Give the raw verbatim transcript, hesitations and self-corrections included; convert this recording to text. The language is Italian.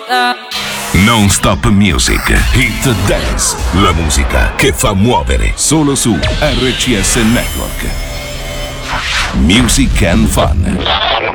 Non Stop Music, Hit Dance, la musica che fa muovere solo su R C S Network. Music and Fun.